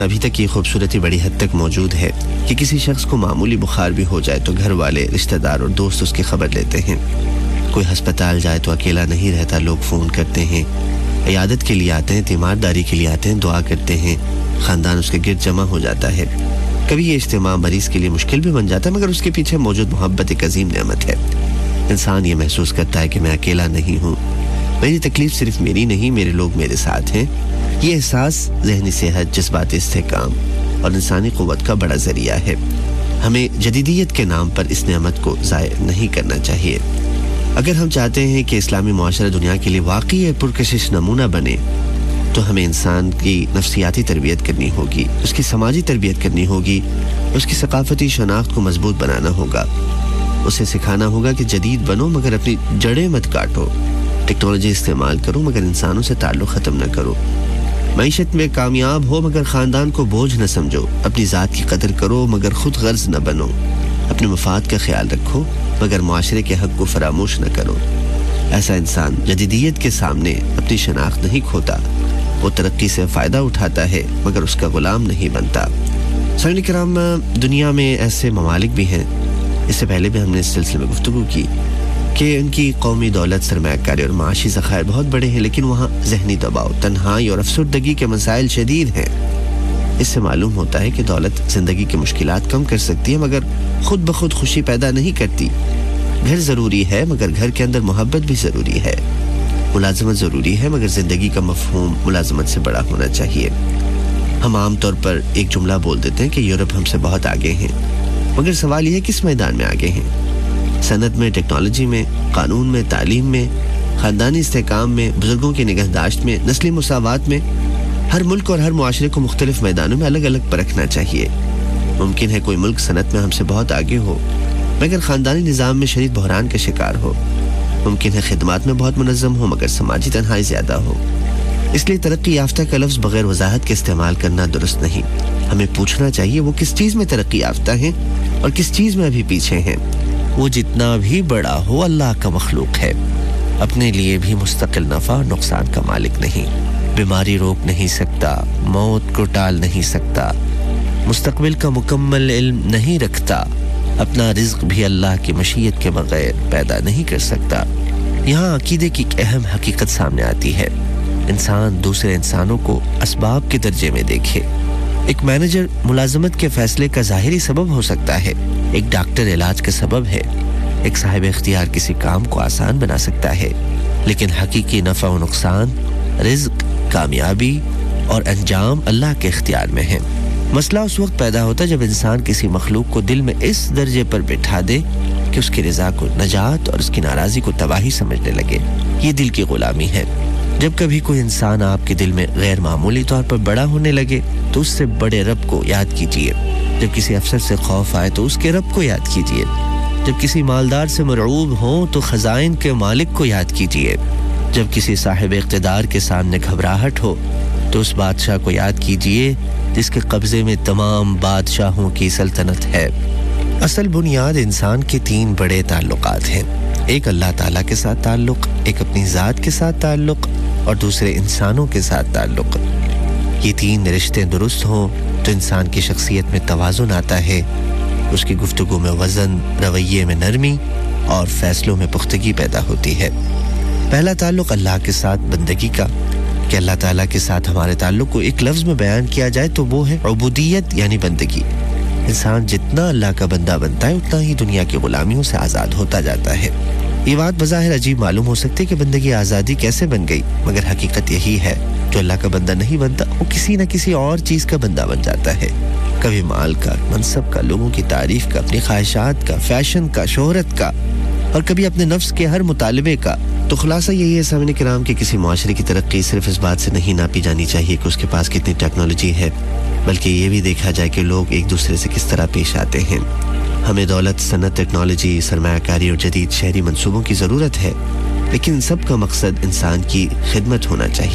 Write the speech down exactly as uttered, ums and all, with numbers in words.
ابھی تک یہ خوبصورتی بڑی حد تک موجود ہے کہ کسی شخص کو معمولی بخار بھی ہو جائے تو گھر والے، رشتہ دار اور دوست اس کی خبر لیتے ہیں. کوئی ہسپتال جائے تو اکیلا نہیں رہتا، لوگ فون کرتے ہیں، عیادت کے لیے آتے ہیں، تیمارداری کے لیے آتے ہیں، دعا کرتے ہیں، خاندان اس کے گرد جمع ہو جاتا ہے. کبھی یہ اجتماع مریض کے لیے مشکل بھی بن جاتا ہے، مگر اس کے پیچھے موجود محبت ایک عظیم نعمت ہے. انسان یہ محسوس کرتا ہے کہ میں اکیلا نہیں ہوں، میری تکلیف صرف میری نہیں، میرے لوگ میرے ساتھ ہیں. یہ احساس ذہنی صحت، جذباتی استحکام اور انسانی قوت کا بڑا ذریعہ ہے. ہمیں جدیدیت کے نام پر اس نعمت کو ضائع نہیں کرنا چاہیے. اگر ہم چاہتے ہیں کہ اسلامی معاشرہ دنیا کے لیے واقعی ایک پرکشش نمونہ بنے تو ہمیں انسان کی نفسیاتی تربیت کرنی ہوگی، اس کی سماجی تربیت کرنی ہوگی، اس کی ثقافتی شناخت کو مضبوط بنانا ہوگا. اسے سکھانا ہوگا کہ جدید بنو مگر اپنی جڑیں مت کاٹو، ٹیکنالوجی استعمال کرو مگر انسانوں سے تعلق ختم نہ کرو. معیشت میں کامیاب ہو مگر خاندان کو بوجھ نہ سمجھو، اپنی ذات کی قدر کرو مگر خود غرض نہ بنو، اپنے مفاد کا خیال رکھو مگر معاشرے کے حق کو فراموش نہ کرو. ایسا انسان جدیدیت کے سامنے اپنی شناخت نہیں کھوتا، وہ ترقی سے فائدہ اٹھاتا ہے مگر اس کا غلام نہیں بنتا. سامعین کرام، دنیا میں ایسے ممالک بھی ہیں، اس سے پہلے بھی ہم نے اس سلسلے میں گفتگو کی، کہ ان کی قومی دولت، سرمایہ کاری اور معاشی ذخائر بہت بڑے ہیں، لیکن وہاں ذہنی دباؤ، تنہائی اور افسردگی کے مسائل شدید ہیں. اس سے معلوم ہوتا ہے کہ دولت زندگی کی مشکلات کم کر سکتی ہے مگر خود بخود خوشی پیدا نہیں کرتی. گھر ضروری ہے مگر گھر کے اندر محبت بھی ضروری ہے. ملازمت ضروری ہے مگر زندگی کا مفہوم ملازمت سے بڑا ہونا چاہیے. ہم عام طور پر ایک جملہ بول دیتے ہیں کہ یورپ ہم سے بہت آگے ہیں، مگر سوال یہ ہے کس میدان میں آگے ہیں؟ صنعت میں، ٹیکنالوجی میں، قانون میں، تعلیم میں، خاندانی استحکام میں، بزرگوں کی نگہداشت میں، نسلی مساوات میں. ہر ملک اور ہر معاشرے کو مختلف میدانوں میں الگ الگ پرکھنا چاہیے. ممکن ہے کوئی ملک صنعت میں ہم سے بہت آگے ہو مگر خاندانی نظام میں شدید بحران کا شکار ہو. ممکن ہے خدمات میں بہت منظم ہو مگر سماجی تنہائی زیادہ ہو. اس لیے ترقی یافتہ کا لفظ بغیر وضاحت کے استعمال کرنا درست نہیں. ہمیں پوچھنا چاہیے وہ کس چیز میں ترقی یافتہ ہیں اور کس چیز میں ابھی پیچھے ہیں. وہ جتنا بھی بڑا ہو اللہ کا مخلوق ہے، اپنے لیے بھی مستقل نفع اور نقصان کا مالک نہیں. بیماری روک نہیں سکتا، موت کو ٹال نہیں سکتا، مستقبل کا مکمل علم نہیں رکھتا، اپنا رزق بھی اللہ کی مشیت کے بغیر پیدا نہیں کر سکتا. یہاں عقیدے کی ایک اہم حقیقت سامنے آتی ہے. انسان دوسرے انسانوں کو اسباب کے درجے میں دیکھے. ایک مینیجر ملازمت کے فیصلے کا ظاہری سبب ہو سکتا ہے، ایک ڈاکٹر علاج کا سبب ہے، ایک صاحب اختیار کسی کام کو آسان بنا سکتا ہے، لیکن حقیقی نفع و نقصان، رزق، کامیابی اور انجام اللہ کے اختیار میں ہے. مسئلہ اس وقت پیدا ہوتا ہے جب انسان کسی مخلوق کو دل میں اس درجے پر بٹھا دے کہ اس کی رضا کو نجات اور اس کی ناراضی کو تباہی سمجھنے لگے. یہ دل کی غلامی ہے. جب کبھی کوئی انسان آپ کے دل میں غیر معمولی طور پر بڑا ہونے لگے تو اس سے بڑے رب کو یاد کیجیے. جب کسی افسر سے خوف آئے تو اس کے رب کو یاد کیجیے. جب کسی مالدار سے مرعوب ہوں تو خزائن کے مالک کو یاد کیجیے. جب کسی صاحب اقتدار کے سامنے گھبراہٹ ہو تو اس بادشاہ کو یاد کیجیے جس کے قبضے میں تمام بادشاہوں کی سلطنت ہے. اصل بنیاد انسان کے تین بڑے تعلقات ہیں. ایک اللہ تعالیٰ کے ساتھ تعلق، ایک اپنی ذات کے ساتھ تعلق اور دوسرے انسانوں کے ساتھ تعلق. یہ تین رشتے درست ہوں تو انسان کی شخصیت میں توازن آتا ہے، اس کی گفتگو میں وزن، رویے میں نرمی اور فیصلوں میں پختگی پیدا ہوتی ہے. پہلا تعلق اللہ کے ساتھ بندگی کا، کہ اللہ تعالیٰ کے ساتھ ہمارے تعلق کو ایک لفظ میں بیان کیا جائے تو وہ ہے عبودیت یعنی بندگی. انسان جتنا اللہ کا بندہ بنتا ہے اتنا ہی دنیا کی غلامیوں سے آزاد ہوتا جاتا ہے. یہ بات بظاہر عجیب معلوم ہو سکتی ہے کہ بندگی آزادی کیسے بن گئی، مگر حقیقت یہی ہے جو اللہ کا بندہ نہیں بنتا وہ کسی نہ کسی اور چیز کا بندہ بن جاتا ہے. کبھی مال کا، منصب کا، لوگوں کی تعریف کا، اپنی خواہشات کا، فیشن کا، شہرت کا، اور کبھی اپنے نفس کے ہر مطالبے کا. تو خلاصہ یہی ہے سامعین کرام کہ کسی معاشرے کی ترقی صرف اس بات سے نہیں ناپی جانی چاہیے کہ اس کے پاس کتنی ٹیکنالوجی ہے، بلکہ یہ بھی دیکھا جائے کہ لوگ ایک دوسرے سے کس طرح پیش آتے ہیں. ہمیں دولت، صنعت، ٹیکنالوجی، سرمایہ کاری اور جدید شہری منصوبوں کی ضرورت ہے، لیکن ان سب کا مقصد انسان کی خدمت ہونا چاہیے.